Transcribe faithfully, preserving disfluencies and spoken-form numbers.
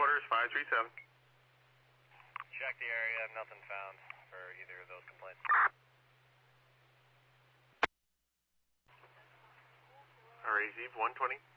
headquarters, five three seven. Check the area, nothing found for either of those complaints. R A Z one twenty.